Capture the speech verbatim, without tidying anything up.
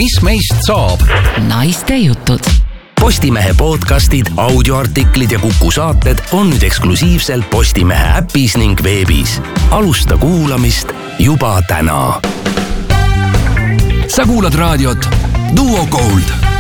mis meist saab? Naiste jutud. Postimehe podcastid, audioartiklid ja Kuku saated on nüüd eksklusiivselt Postimehe äpis ning veebis. Alusta kuulamist juba täna. Sa kuulad raadiot Duo Gold.